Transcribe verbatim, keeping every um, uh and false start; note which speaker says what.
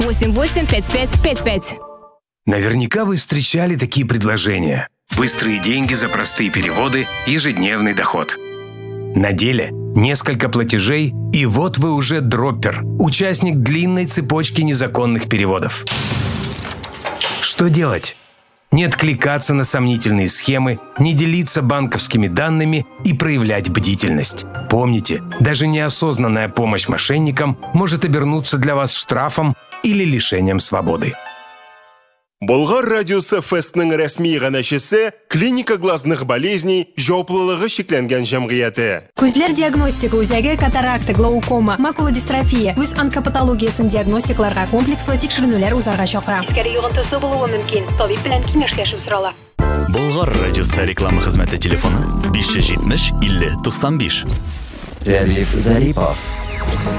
Speaker 1: восемь восемь пять пять пять пять.
Speaker 2: Наверняка вы встречали такие предложения. Быстрые деньги за простые переводы, ежедневный доход. На деле несколько платежей, и вот вы уже дроппер, участник длинной цепочки незаконных переводов. Что делать? Не откликаться на сомнительные схемы, не делиться банковскими данными и проявлять бдительность. Помните, даже неосознанная помощь мошенникам может обернуться для вас штрафом или лишением свободы.
Speaker 3: Болгар радиосы фестның рәсми гамәлчесе клиника глазных болезней жауаплылыгы шекләнгән җәмгыяте.
Speaker 4: Күзләр диагностика үзәге катаракта, глаукома, макулодистрофия, үз онкопатологиясын диагностикларга комплекслы тикшеренүләр узарга чакыра. Искәре йогынтысы булуы мөмкин. Табиб белән киңәшләшү сорала.
Speaker 5: Болгар радиосы реклама хезмәте телефоны биш йөз җитмеш илле туксан биш.
Speaker 6: Рәдиф Зарипов.